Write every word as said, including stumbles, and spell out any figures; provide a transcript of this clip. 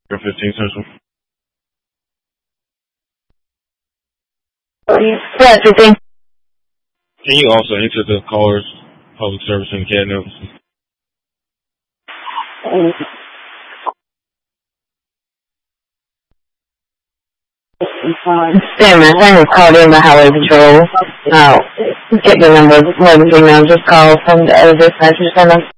fifteen Central. Yeah, fifteen. Can you also enter the caller's public service and C A D notice? Sam, I have called in the highway patrol. Uh, get the number, let me know, just call from the other dispatcher center.